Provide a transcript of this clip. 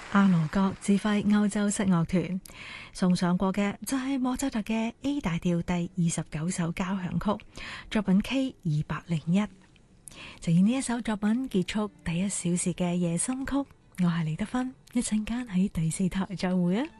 阿羅國指揮歐洲室樂團送上過嘅就係莫扎特嘅 A 大調第29首交響曲，作品 K201。就以呢一首作品結束第1小時嘅夜深曲。我係李德芬，一陣間喺第4台再會啊！